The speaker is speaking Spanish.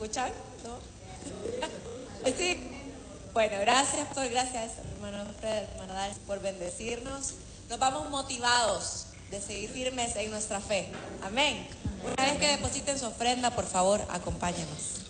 escuchan? ¿No? Sí. Bueno, gracias, pastor, gracias, hermano Fred, hermano Dal, por bendecirnos. Nos vamos motivados de seguir firmes en nuestra fe. Amén. Una vez que depositen su ofrenda, por favor, acompáñenos.